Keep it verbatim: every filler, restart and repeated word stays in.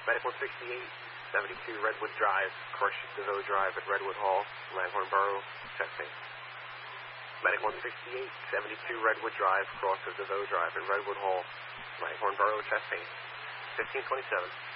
Medic one sixty-eight, seventy-two Redwood Drive, Cross DeVoe Drive at Redwood Hall, Langhorne Borough, testing. Medic one sixty-eight, seventy-two Redwood Drive, Cross of DeVoe Drive at Redwood Hall, Langhorne Borough, testing. fifteen twenty-seven.